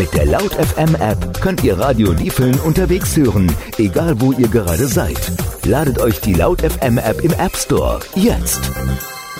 Mit der Laut FM App könnt ihr Radio Diefeln unterwegs hören, egal wo ihr gerade seid. Ladet euch die Laut FM App im App Store jetzt.